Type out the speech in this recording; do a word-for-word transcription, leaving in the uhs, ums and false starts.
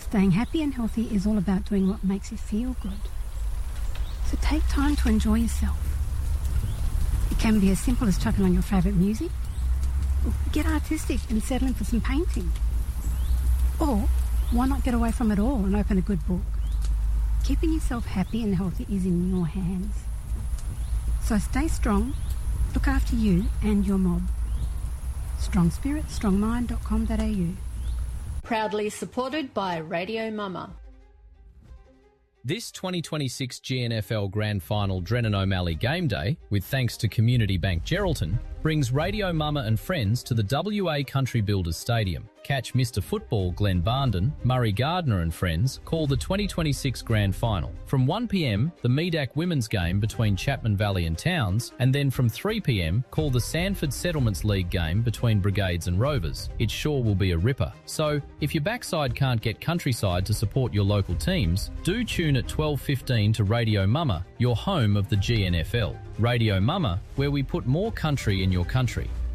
Staying happy and healthy is all about doing what makes you feel good. So take time to enjoy yourself. It can be as simple as chucking on your favourite music, or get artistic and settle in for some painting. Or why not get away from it all and open a good book? Keeping yourself happy and healthy is in your hands. So stay strong, look after you and your mob. strong spirit strong mind dot com dot a u. Proudly supported by Radio Mama. This twenty twenty-six G N F L Grand Final Drennan O'Malley Game Day, with thanks to Community Bank Geraldton, brings Radio Mama and friends to the W A Country Builders Stadium. Catch Mister Football Glenn Barndon, Murray Gardner and friends call the twenty twenty-six Grand Final. From one p m, the Medak Women's game between Chapman Valley and Towns, and then from three p m, call the Sanford Settlements League game between Brigades and Rovers. It sure will be a ripper. So, if your backside can't get Countryside to support your local teams, do tune at twelve fifteen to Radio Mama, your home of the G N F L. Radio Mama, where we put more country in your country.